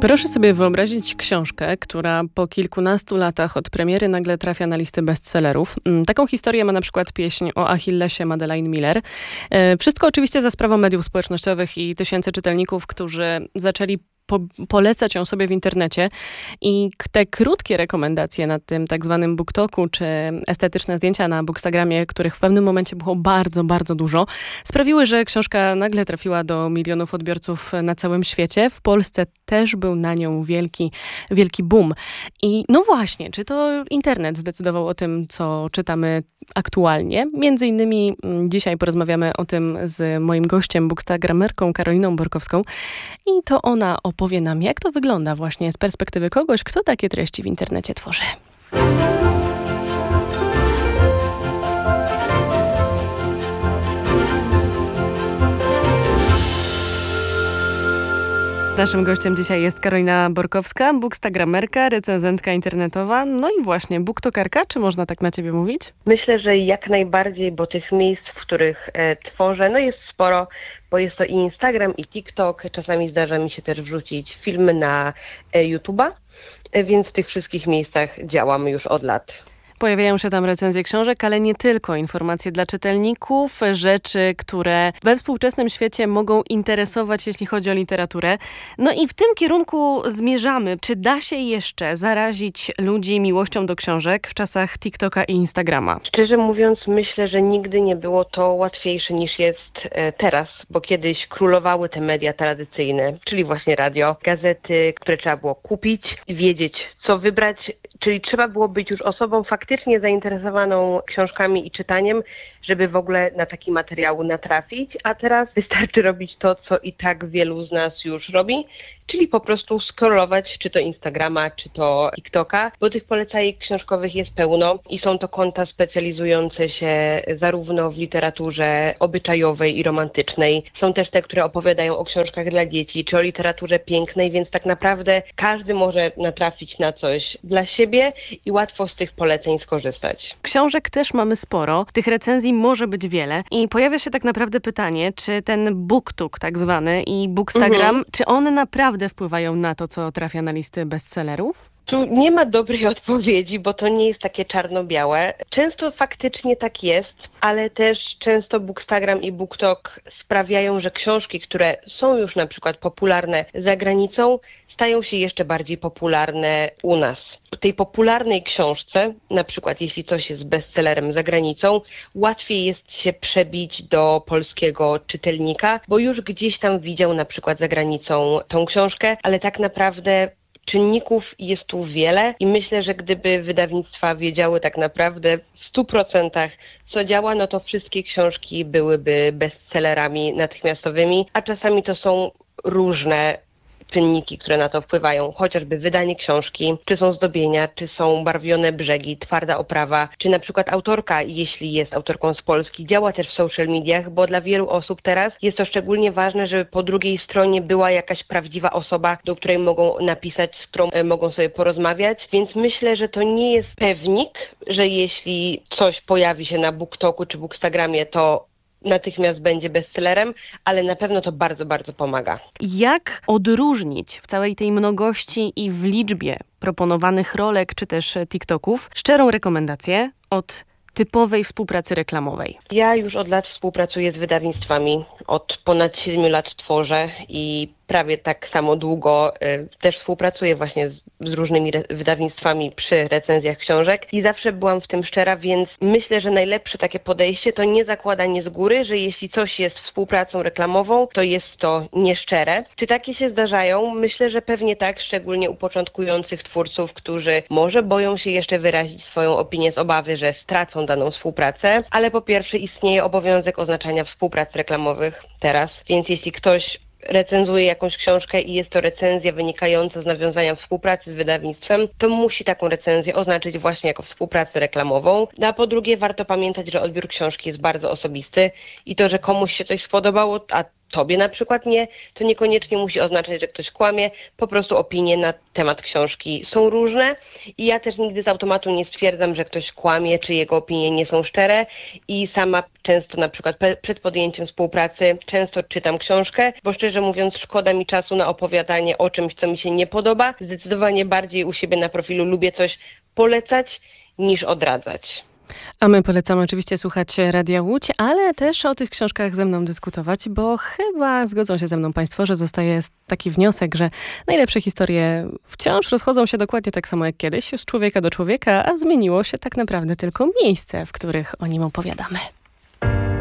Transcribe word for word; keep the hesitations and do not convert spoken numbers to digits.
Proszę sobie wyobrazić książkę, która po kilkunastu latach od premiery nagle trafia na listy bestsellerów. Taką historię ma na przykład pieśń o Achillesie Madeleine Miller. Wszystko oczywiście za sprawą mediów społecznościowych i tysięcy czytelników, którzy zaczęli Po, polecać ją sobie w internecie i te krótkie rekomendacje na tym tak zwanym BookToku, czy estetyczne zdjęcia na Bookstagramie, których w pewnym momencie było bardzo, bardzo dużo, sprawiły, że książka nagle trafiła do milionów odbiorców na całym świecie. W Polsce też był na nią wielki, wielki boom. I no właśnie, czy to internet zdecydował o tym, co czytamy aktualnie? Między innymi dzisiaj porozmawiamy o tym z moim gościem, bookstagramerką Karoliną Borkowską, i to ona opowie nam, jak to wygląda właśnie z perspektywy kogoś, kto takie treści w internecie tworzy. Naszym gościem dzisiaj jest Karolina Borkowska, bookstagramerka, recenzentka internetowa, no i właśnie booktokarka. Czy można tak na ciebie mówić? Myślę, że jak najbardziej, bo tych miejsc, w których e, tworzę, no jest sporo, bo jest to i Instagram, i TikTok. Czasami zdarza mi się też wrzucić filmy na e, YouTube'a, e, więc w tych wszystkich miejscach działam już od lat. Pojawiają się tam recenzje książek, ale nie tylko. Informacje dla czytelników, rzeczy, które we współczesnym świecie mogą interesować, jeśli chodzi o literaturę. No i w tym kierunku zmierzamy. Czy da się jeszcze zarazić ludzi miłością do książek w czasach TikToka i Instagrama? Szczerze mówiąc, myślę, że nigdy nie było to łatwiejsze niż jest e, teraz, bo kiedyś królowały te media tradycyjne, czyli właśnie radio, gazety, które trzeba było kupić, wiedzieć, co wybrać, czyli trzeba było być już osobą faktycznie zainteresowaną książkami i czytaniem, żeby w ogóle na taki materiał natrafić, a teraz wystarczy robić to, co i tak wielu z nas już robi, czyli po prostu scrollować czy to Instagrama, czy to TikToka, bo tych polecajek książkowych jest pełno i są to konta specjalizujące się zarówno w literaturze obyczajowej i romantycznej. Są też te, które opowiadają o książkach dla dzieci, czy o literaturze pięknej, więc tak naprawdę każdy może natrafić na coś dla siebie i łatwo z tych poleceń skorzystać. Książek też mamy sporo, tych recenzji może być wiele i pojawia się tak naprawdę pytanie, czy ten BookTok tak zwany i Bookstagram, mhm. czy one naprawdę wpływają na to, co trafia na listy bestsellerów? Tu nie ma dobrej odpowiedzi, bo to nie jest takie czarno-białe. Często faktycznie tak jest, ale też często Bookstagram i BookTok sprawiają, że książki, które są już na przykład popularne za granicą, stają się jeszcze bardziej popularne u nas. W tej popularnej książce, na przykład jeśli coś jest bestsellerem za granicą, łatwiej jest się przebić do polskiego czytelnika, bo już gdzieś tam widział na przykład za granicą tą książkę, ale tak naprawdę czynników jest tu wiele i myślę, że gdyby wydawnictwa wiedziały tak naprawdę w stu procentach co działa, no to wszystkie książki byłyby bestsellerami natychmiastowymi, a czasami to są różne czynniki, które na to wpływają, chociażby wydanie książki, czy są zdobienia, czy są barwione brzegi, twarda oprawa, czy na przykład autorka, jeśli jest autorką z Polski, działa też w social mediach, bo dla wielu osób teraz jest to szczególnie ważne, żeby po drugiej stronie była jakaś prawdziwa osoba, do której mogą napisać, z którą mogą sobie porozmawiać, więc myślę, że to nie jest pewnik, że jeśli coś pojawi się na BookToku czy Bookstagramie, to natychmiast będzie bestsellerem, ale na pewno to bardzo, bardzo pomaga. Jak odróżnić w całej tej mnogości i w liczbie proponowanych rolek czy też TikToków szczerą rekomendację od typowej współpracy reklamowej? Ja już od lat współpracuję z wydawnictwami. Od ponad siedmiu lat tworzę i prawie tak samo długo y, też współpracuję właśnie z, z różnymi re- wydawnictwami przy recenzjach książek i zawsze byłam w tym szczera, więc myślę, że najlepsze takie podejście to nie zakładanie z góry, że jeśli coś jest współpracą reklamową, to jest to nieszczere. Czy takie się zdarzają? Myślę, że pewnie tak, szczególnie u początkujących twórców, którzy może boją się jeszcze wyrazić swoją opinię z obawy, że stracą daną współpracę, ale po pierwsze istnieje obowiązek oznaczania współprac reklamowych teraz, więc jeśli ktoś recenzuje jakąś książkę i jest to recenzja wynikająca z nawiązania współpracy z wydawnictwem, to musi taką recenzję oznaczyć właśnie jako współpracę reklamową. No a po drugie warto pamiętać, że odbiór książki jest bardzo osobisty i to, że komuś się coś spodobało, a tobie na przykład nie, to niekoniecznie musi oznaczać, że ktoś kłamie. Po prostu opinie na temat książki są różne i ja też nigdy z automatu nie stwierdzam, że ktoś kłamie, czy jego opinie nie są szczere i sama często na przykład pe- przed podjęciem współpracy często czytam książkę, bo szczerze mówiąc szkoda mi czasu na opowiadanie o czymś, co mi się nie podoba. Zdecydowanie bardziej u siebie na profilu lubię coś polecać niż odradzać. A my polecamy oczywiście słuchać Radia Łódź, ale też o tych książkach ze mną dyskutować, bo chyba zgodzą się ze mną Państwo, że zostaje taki wniosek, że najlepsze historie wciąż rozchodzą się dokładnie tak samo jak kiedyś, z człowieka do człowieka, a zmieniło się tak naprawdę tylko miejsce, w których o nim opowiadamy.